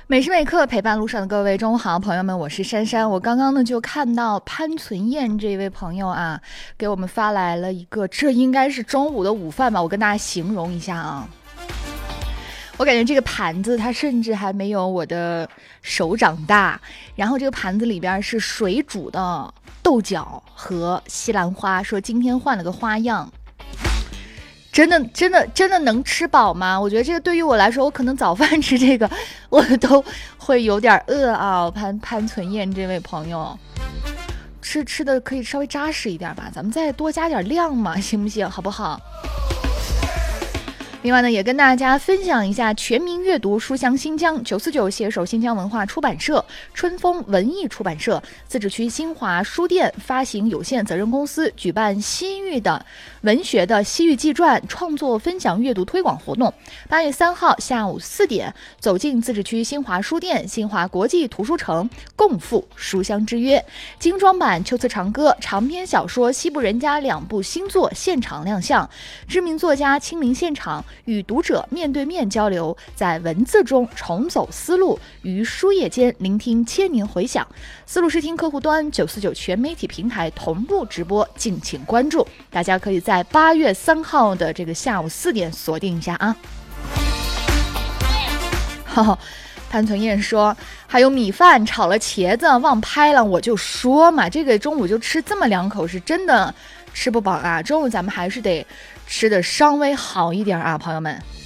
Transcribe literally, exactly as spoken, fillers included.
每时每刻陪伴路上的各位，中午好，朋友们，我是珊珊。我刚刚呢就看到潘存燕这位朋友啊，给我们发来了一个，这应该是中午的午饭吧，我跟大家形容一下啊。我感觉这个盘子它甚至还没有我的手掌大，然后这个盘子里边是水煮的豆角和西兰花，说今天换了个花样。真的真的真的能吃饱吗？我觉得这个对于我来说，我可能早饭吃这个我都会有点饿啊。潘潘存燕这位朋友，吃吃的可以稍微扎实一点吧，咱们再多加点量嘛，行不行？好不好？另外呢，也跟大家分享一下全民阅读书香新疆九四九携手新疆文化出版社、春风文艺出版社、自治区新华书店发行有限责任公司举办西域的文学的西域纪传创作分享阅读推广活动。八月三号下午四点，走进自治区新华书店、新华国际图书城，共赴书香之约。精装版《秋词长歌》、长篇小说《西部人家》两部新作现场亮相，知名作家亲临现场，与读者面对面交流，在文字中重走思路，于书页间聆听千年回响。思路视听客户端九四九全媒体平台同步直播，敬请关注。大家可以在八月三号的这个下午四点锁定一下啊。哦，潘存燕说还有米饭炒了茄子忘拍了，我就说嘛，这个中午就吃这么两口是真的吃不饱啊，中午咱们还是得吃的稍微好一点啊，朋友们。